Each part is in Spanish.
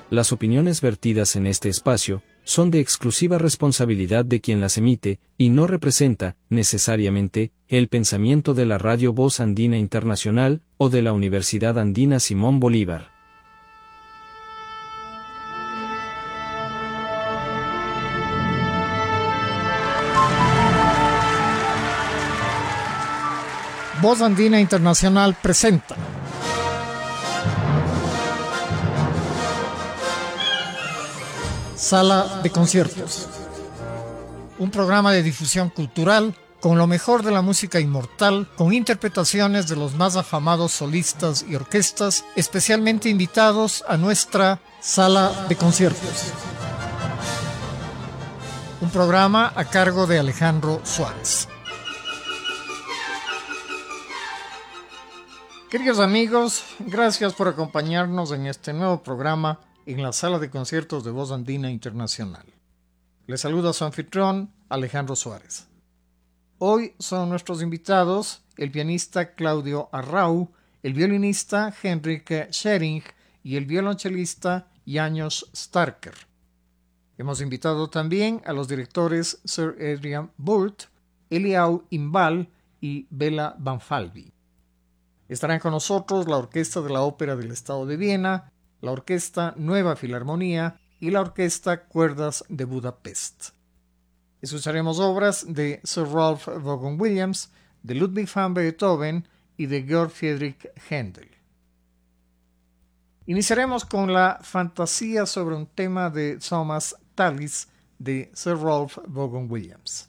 Las opiniones vertidas en este espacio son de exclusiva responsabilidad de quien las emite, y no representa, necesariamente, el pensamiento de la Radio Voz Andina Internacional o de la Universidad Andina Simón Bolívar. Voz Andina Internacional presenta Sala de Conciertos, un programa de difusión cultural con lo mejor de la música inmortal, con interpretaciones de los más afamados solistas y orquestas, especialmente invitados a nuestra Sala de Conciertos. Un programa a cargo de Alejandro Suárez. Queridos amigos, gracias por acompañarnos en este nuevo programa en la Sala de Conciertos de Voz Andina Internacional. Les saluda su anfitrión, Alejandro Suárez. Hoy son nuestros invitados el pianista Claudio Arrau, el violinista Henrik Schering y el violonchelista János Starker. Hemos invitado también a los directores Sir Adrian Burt, Eliahu Imbal y Bela Banfalvi. Estarán con nosotros la Orquesta de la Ópera del Estado de Viena, la Orquesta Nueva Filarmonía y la Orquesta Cuerdas de Budapest. Escucharemos obras de Sir Ralph Vaughan Williams, de Ludwig van Beethoven y de Georg Friedrich Händel. Iniciaremos con la Fantasía sobre un tema de Thomas Tallis de Sir Ralph Vaughan Williams.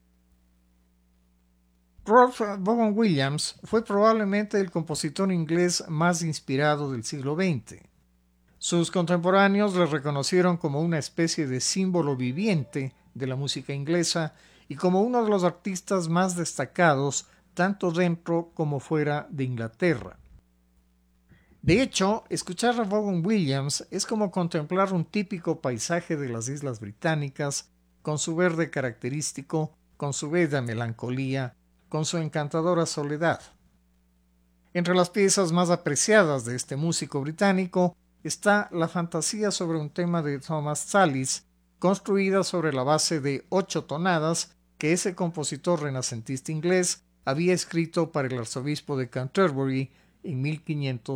Ralph Vaughan Williams fue probablemente el compositor inglés más inspirado del siglo XX. Sus contemporáneos le reconocieron como una especie de símbolo viviente de la música inglesa y como uno de los artistas más destacados tanto dentro como fuera de Inglaterra. De hecho, escuchar a Vaughan Williams es como contemplar un típico paisaje de las Islas Británicas, con su verde característico, con su bella melancolía, con su encantadora soledad. Entre las piezas más apreciadas de este músico británico está la Fantasía sobre un tema de Thomas Tallis, construida sobre la base de 8 tonadas que ese compositor renacentista inglés había escrito para el arzobispo de Canterbury en 1500.